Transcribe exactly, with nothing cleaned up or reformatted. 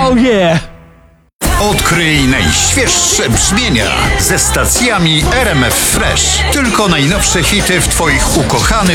Oh yeah! Odkryj najświeższe brzmienia ze stacjami R M F Fresh. Tylko najnowsze hity w Twoich ukochanych